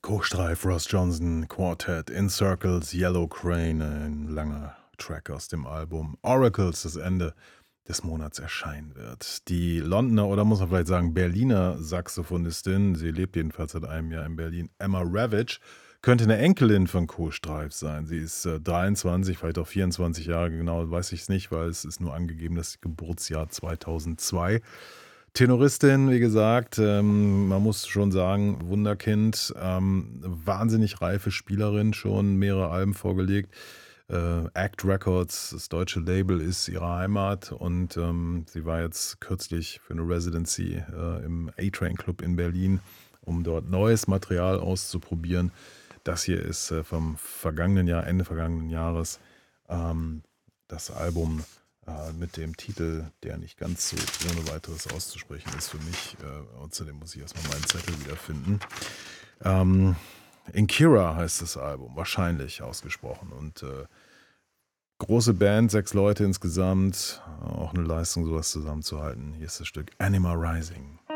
Kohlstreif, Ross Johnson, Quartet, In Circles, Yellow Crane, ein langer Track aus dem Album Oracles, das Ende des Monats erscheinen wird. Die Londoner oder muss man vielleicht sagen Berliner Saxophonistin, sie lebt jedenfalls seit einem Jahr in Berlin, Emma Ravitch, könnte eine Enkelin von Kohlstreif sein. Sie ist 23, vielleicht auch 24 Jahre, genau weiß ich es nicht, weil es ist nur angegeben, das Geburtsjahr 2002. Tenoristin, wie gesagt, man muss schon sagen, Wunderkind, wahnsinnig reife Spielerin, schon mehrere Alben vorgelegt. Act Records, das deutsche Label, ist ihre Heimat und sie war jetzt kürzlich für eine Residency im A-Train Club in Berlin, um dort neues Material auszuprobieren. Das hier ist vom vergangenen Jahr, Ende vergangenen Jahres, das Album mit dem Titel, der nicht ganz so ohne weiteres auszusprechen ist für mich. Außerdem muss ich erstmal meinen Zettel wiederfinden. Inkira heißt das Album, wahrscheinlich ausgesprochen. Und große Band, 6 Leute insgesamt. Auch eine Leistung, sowas zusammenzuhalten. Hier ist das Stück Anima Rising.